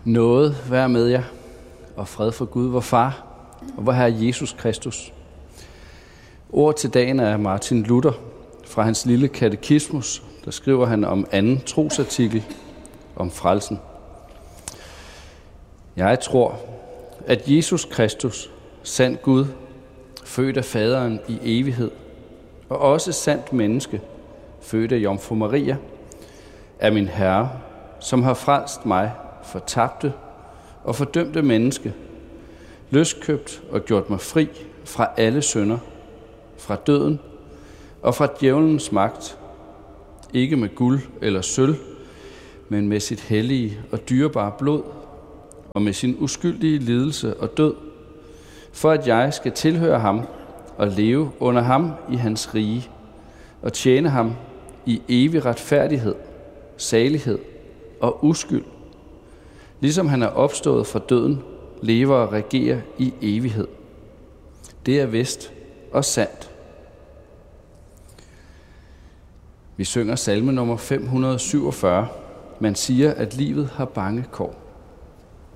Nåde være med jer, og fred for Gud, vor Far, og vor Herre Jesus Kristus. Ord til dagen er Martin Luther fra hans lille katekismus. Der skriver han om anden trosartikel om frelsen. Jeg tror, at Jesus Kristus, sand Gud, født af faderen i evighed, og også sandt menneske, født af Jomfru Maria, er min Herre, som har frelst mig, fortabte og fordømte menneske, løskøbt og gjort mig fri fra alle synder, fra døden og fra djævelens magt, ikke med guld eller sølv, men med sit hellige og dyrebare blod, og med sin uskyldige lidelse og død, for at jeg skal tilhøre ham og leve under ham i hans rige, og tjene ham i evig retfærdighed, salighed og uskyld, ligesom han er opstået fra døden, lever og regerer i evighed. Det er vist og sandt. Vi synger salme nummer 547. Man siger, at livet har bange kår.